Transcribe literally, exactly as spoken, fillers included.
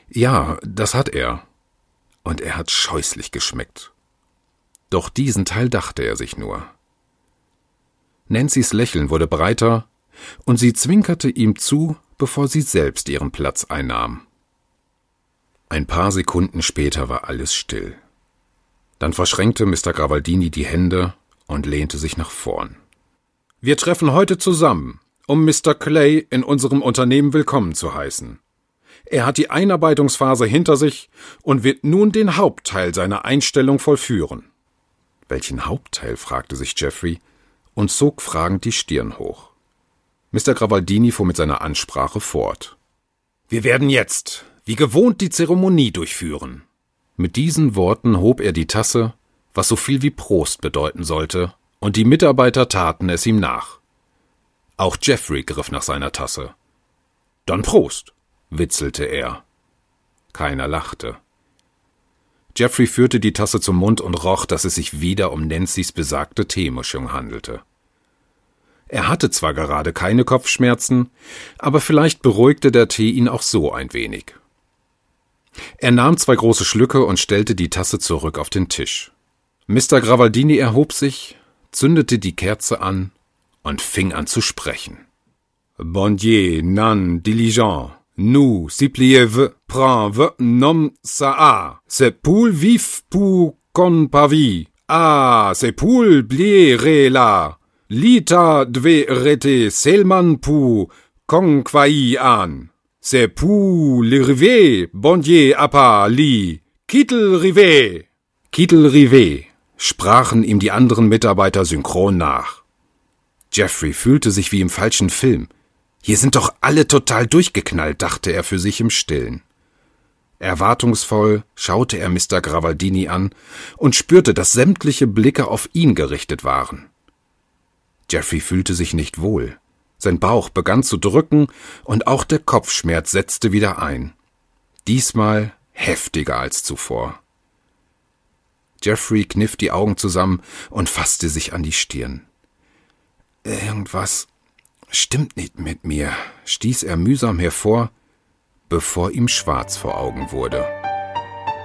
Ja, das hat er. Und er hat scheußlich geschmeckt. Doch diesen Teil dachte er sich nur. Nancy's Lächeln wurde breiter, und sie zwinkerte ihm zu, bevor sie selbst ihren Platz einnahm. Ein paar Sekunden später war alles still. Dann verschränkte Mister Gravaldini die Hände und lehnte sich nach vorn. »Wir treffen heute zusammen, um Mister Clay in unserem Unternehmen willkommen zu heißen. Er hat die Einarbeitungsphase hinter sich und wird nun den Hauptteil seiner Einstellung vollführen.« »Welchen Hauptteil?« fragte sich Geoffrey und zog fragend die Stirn hoch. Mister Gravaldini fuhr mit seiner Ansprache fort. »Wir werden jetzt, wie gewohnt, die Zeremonie durchführen.« Mit diesen Worten hob er die Tasse, was so viel wie Prost bedeuten sollte, und die Mitarbeiter taten es ihm nach. Auch Geoffrey griff nach seiner Tasse. »Dann Prost«, witzelte er. Keiner lachte. Geoffrey führte die Tasse zum Mund und roch, dass es sich wieder um Nancy's besagte Teemischung handelte. Er hatte zwar gerade keine Kopfschmerzen, aber vielleicht beruhigte der Tee ihn auch so ein wenig. Er nahm zwei große Schlücke und stellte die Tasse zurück auf den Tisch. Mister Gravaldini erhob sich, zündete die Kerze an und fing an zu sprechen. »Bon Dieu, nan diligent, nous, suppliez-vous, prends nom ça, c'est pour vif pour con pavi, ah, c'est pour bliere la, lita dve rete selman pour conquai an, c'est pour l'rivé, bon Dieu, apa li, kittel rivé.« »Kittel rivé«, sprachen ihm die anderen Mitarbeiter synchron nach. Geoffrey fühlte sich wie im falschen Film. Hier sind doch alle total durchgeknallt, dachte er für sich im Stillen. Erwartungsvoll schaute er Mister Gravaldini an und spürte, dass sämtliche Blicke auf ihn gerichtet waren. Geoffrey fühlte sich nicht wohl. Sein Bauch begann zu drücken und auch der Kopfschmerz setzte wieder ein. Diesmal heftiger als zuvor. Geoffrey kniff die Augen zusammen und fasste sich an die Stirn. »Irgendwas stimmt nicht mit mir«, stieß er mühsam hervor, bevor ihm schwarz vor Augen wurde.